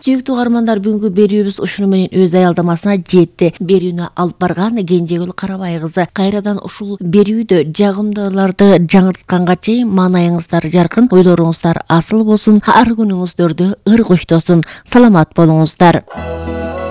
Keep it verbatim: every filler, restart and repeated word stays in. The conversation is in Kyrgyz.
Сүйүктүү каармандар, бүгүнкү берүүбүз ушуну менен өз аялдамасына жетти. Берүүнү алып барган Кенжегүл Карабай кызы. Кайрадан ушул берүүдө жагымдууларды жаңыртканга чейин маанайыңыздар жаркын, ойлоруңуздар асыл болсун, ар күнүңүздөрдү ыр коштосун. Саламат болуңуздар.